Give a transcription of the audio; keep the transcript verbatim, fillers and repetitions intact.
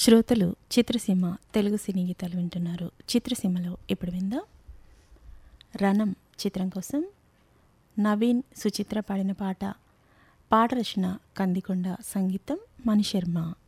శ్రోతలు చిత్రసీమ తెలుగు సినీ గీతాలు వింటున్నారు. చిత్రసీమలో ఇప్పుడు విందాం రణం చిత్రం కోసం నవీన్ సుచిత్ర పాడిన పాట. పాట రచన కందికొండ, సంగీతం మణిశర్మ.